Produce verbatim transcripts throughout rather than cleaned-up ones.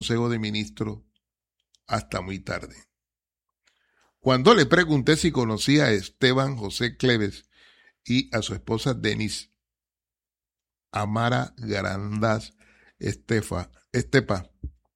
Consejo de Ministros hasta muy tarde. Cuando le pregunté si conocía a Esteban José Cleves y a su esposa Denise Amara Grandaz Estefa, Estepa,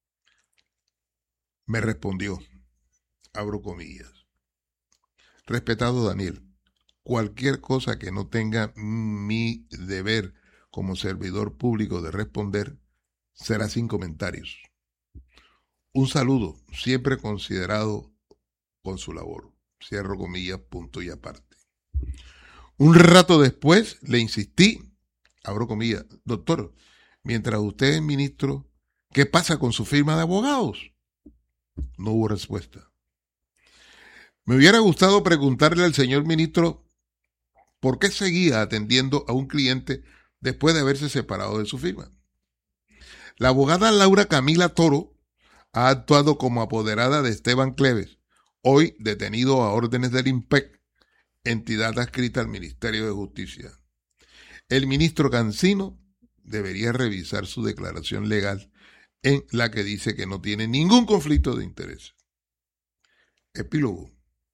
me respondió, abro comillas, respetado Daniel, cualquier cosa que no tenga mi deber como servidor público de responder será sin comentarios. Un saludo, siempre considerado con su labor. Cierro comillas, punto y aparte. Un rato después le insistí, abro comillas, doctor, mientras usted es ministro, ¿qué pasa con su firma de abogados? No hubo respuesta. Me hubiera gustado preguntarle al señor ministro por qué seguía atendiendo a un cliente después de haberse separado de su firma. La abogada Laura Camila Toro ha actuado como apoderada de Esteban Cleves, hoy detenido a órdenes del INPEC, entidad adscrita al Ministerio de Justicia. El ministro Cancino debería revisar su declaración legal en la que dice que no tiene ningún conflicto de interés. Epílogo.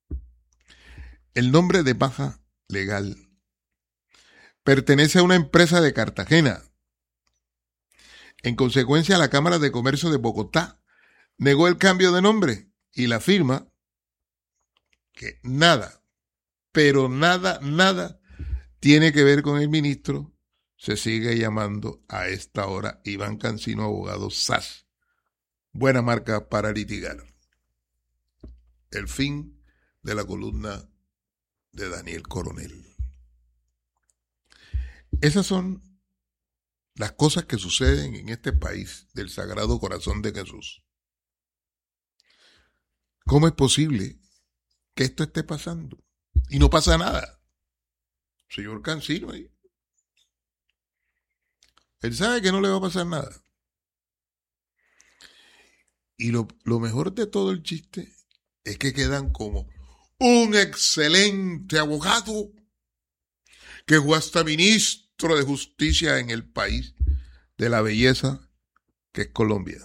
El nombre de Baja Legal pertenece a una empresa de Cartagena. En consecuencia, la Cámara de Comercio de Bogotá negó el cambio de nombre y la firma, que nada, pero nada, nada tiene que ver con el ministro, se sigue llamando a esta hora Iván Cancino Abogado S A S. Buena marca para litigar. El fin de la columna de Daniel Coronel. Esas son las cosas que suceden en este país del Sagrado Corazón de Jesús. ¿Cómo es posible que esto esté pasando? Y no pasa nada. Señor Cancino ahí. Él sabe que no le va a pasar nada. Y lo, lo mejor de todo el chiste es que quedan como un excelente abogado que fue hasta ministro de Justicia en el país de la belleza que es Colombia.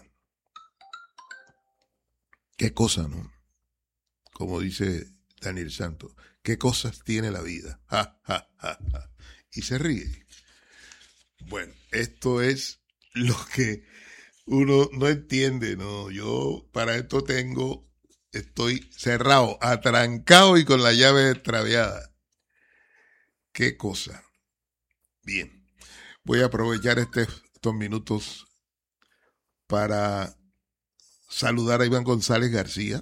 Qué cosa, ¿no? Como dice Daniel Santos, qué cosas tiene la vida. Ja, ja, ja, ja. Y se ríe. Bueno, esto es lo que uno no entiende, ¿no? Yo para esto tengo, estoy cerrado, atrancado y con la llave extraviada. Qué cosa. Bien, voy a aprovechar este, estos minutos para saludar a Iván González García,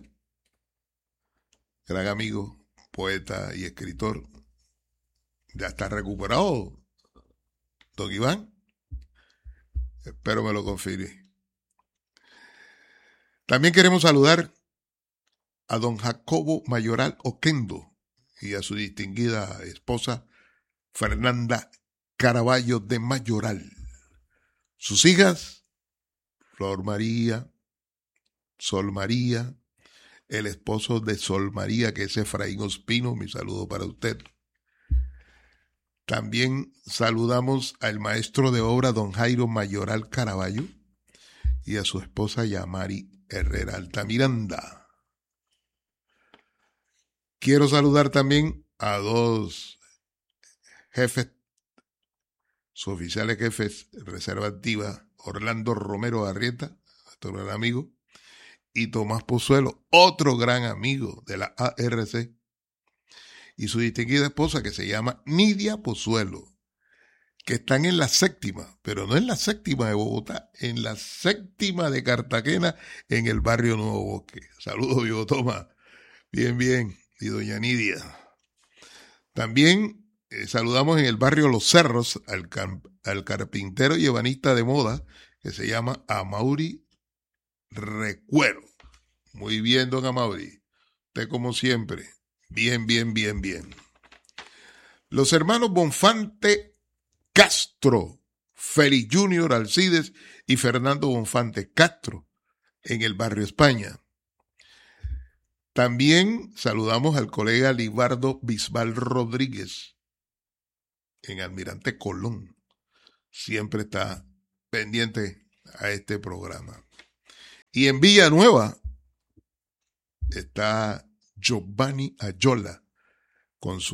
gran amigo, poeta y escritor. Ya está recuperado, don Iván. Espero me lo confirme. También queremos saludar a don Jacobo Mayoral Oquendo y a su distinguida esposa Fernanda Caraballo de Mayoral. Sus hijas, Flor María, Sol María, el esposo de Sol María, que es Efraín Ospino, mi saludo para usted. También saludamos al maestro de obra don Jairo Mayoral Caraballo y a su esposa Yamari Herrera Altamiranda. Quiero saludar también a dos jefes, sus oficiales jefes reserva activa, Orlando Romero Arrieta, nuestro gran amigo, y Tomás Pozuelo, otro gran amigo de la A R C, y su distinguida esposa que se llama Nidia Pozuelo, que están en la séptima, pero no en la séptima de Bogotá, en la séptima de Cartagena, en el barrio Nuevo Bosque. Saludos, Vivo Tomás. Bien, bien. Y doña Nidia. También eh, saludamos en el barrio Los Cerros al, al carpintero y ebanista de moda que se llama Amaury Recuero. Muy bien, don Amaury. Usted como siempre. Bien, bien, bien, bien. Los hermanos Bonfante Castro, Félix Junior Alcides y Fernando Bonfante Castro en el barrio España. También saludamos al colega Libardo Bisbal Rodríguez en Almirante Colón. Siempre está pendiente a este programa. Y en Villanueva está Giovanni Ayola con su